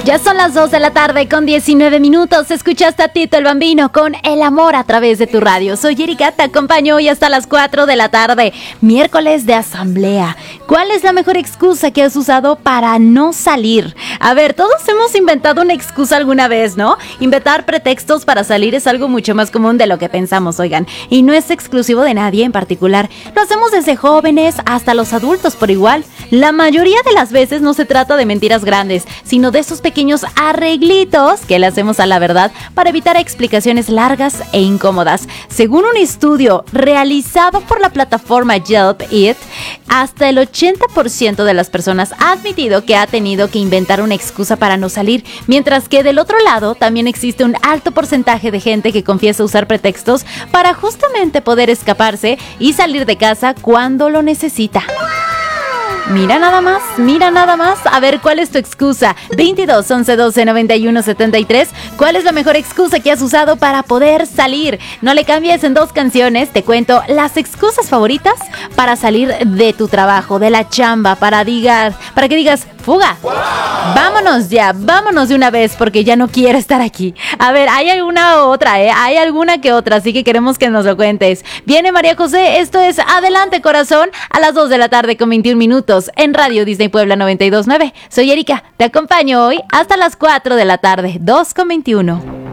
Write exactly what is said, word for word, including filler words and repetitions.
Ya son las dos de la tarde con diecinueve minutos. Escuchaste a Tito el Bambino con El Amor a través de tu radio. Soy Erika, te acompaño hoy hasta las cuatro de la tarde. Miércoles de asamblea. ¿Cuál es la mejor excusa que has usado para no salir? A ver, todos hemos inventado una excusa alguna vez, ¿no? Inventar pretextos para salir es algo mucho más común de lo que pensamos, oigan. Y no es exclusivo de nadie en particular. Lo hacemos desde jóvenes hasta los adultos por igual. La mayoría de las veces no se trata de mentiras grandes, sino de esos pequeños pequeños arreglitos que le hacemos a la verdad para evitar explicaciones largas e incómodas. Según un estudio realizado por la plataforma Yelp It, hasta el ochenta por ciento de las personas ha admitido que ha tenido que inventar una excusa para no salir, mientras que del otro lado también existe un alto porcentaje de gente que confiesa usar pretextos para justamente poder escaparse y salir de casa cuando lo necesita. Mira nada más, mira nada más. A ver, ¿cuál es tu excusa? veintidós, once, doce, noventa y uno, setenta y tres. ¿Cuál es la mejor excusa que has usado para poder salir? No le cambies, en dos canciones te cuento las excusas favoritas para salir de tu trabajo, de la chamba, para digas, para que digas, fuga. ¡Wow! Vámonos ya, vámonos de una vez porque ya no quiero estar aquí. A ver, hay alguna otra, ¿eh? Hay alguna que otra, así que queremos que nos lo cuentes. Viene María José, esto es Adelante Corazón, a las dos de la tarde con veintiún minutos en Radio Disney Puebla noventa y dos punto nueve. Soy Erika, te acompaño hoy hasta las cuatro de la tarde, dos con veintiuno.